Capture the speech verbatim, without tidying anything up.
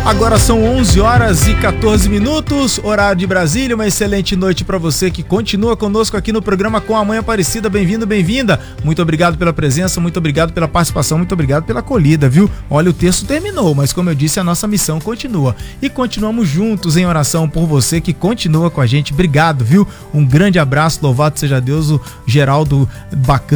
Agora são onze horas e quatorze minutos, horário de Brasília. Uma excelente noite para você que continua conosco aqui no programa Com a Mãe Aparecida. Bem-vindo, bem-vinda. Muito obrigado pela presença, muito obrigado pela participação, muito obrigado pela acolhida, viu? Olha, o texto terminou, mas como eu disse, a nossa missão continua. E continuamos juntos em oração por você que continua com a gente. Obrigado, viu? Um grande abraço, louvado seja Deus, o Geraldo Bacana.